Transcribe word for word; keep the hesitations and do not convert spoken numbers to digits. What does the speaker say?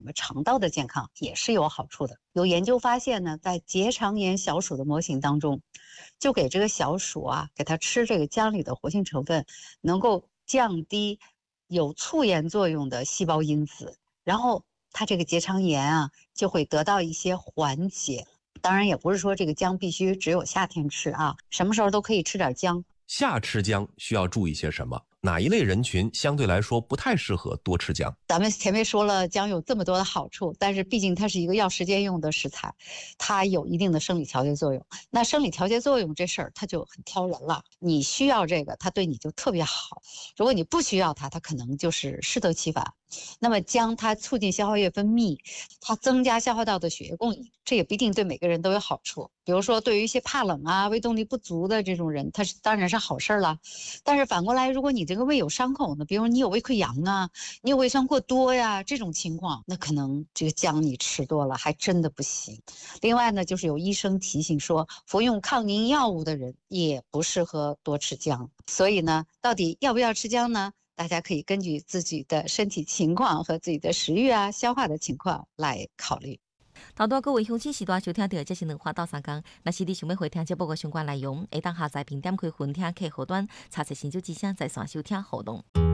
我们肠道的健康也是有好处的。有研究发现呢，在结肠炎小鼠的模型当中，就给这个小鼠啊，给它吃这个姜里的活性成分，能够降低有促炎作用的细胞因子，然后它这个结肠炎啊就会得到一些缓解。当然也不是说这个姜必须只有夏天吃啊，什么时候都可以吃点姜。 夏吃姜需要注意些什么？哪一类人群相对来说不太适合多吃姜？ 咱们前面说了姜有这么多的好处，但是毕竟它是一个要时间用的食材，它有一定的生理调节作用。那生理调节作用这事儿它就很挑人了，你需要这个，它对你就特别好；如果你不需要它，它可能就是适得其反。那么姜它促进消化液分泌，它增加消化道的血液供应，这也不一定对每个人都有好处。比如说对于一些怕冷啊、胃动力不足的这种人，它是当然是好事了。但是反过来，如果你这个胃有伤口呢，比如你有胃溃疡啊，你有胃酸过多呀，这种情况，那可能这个姜你吃多了还真的不行。另外呢，就是有医生提醒说，服用抗凝药物的人也不适合多吃姜。所以呢，到底要不要吃姜呢？大家可以根据自己的身体情况和自己的食欲啊、消化的情况来考虑。 头多各位乡亲时段收听到这是两花到三讲，若是你想要回听这报告相关内容，会当下载并点开分听客户端，查询新旧之声在线收听互动。